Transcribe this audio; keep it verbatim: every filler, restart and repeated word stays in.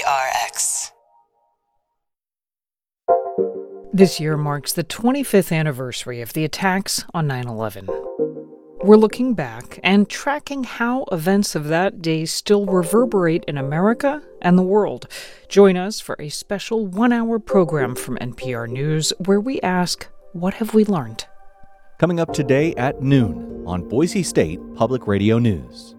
R X. This year marks the twenty-fifth anniversary of the attacks on nine eleven. We're looking back and tracking how events of that day still reverberate in America and the world. Join us for a special one-hour program from N P R News where we ask, what have we learned? Coming up today at noon on Boise State Public Radio News.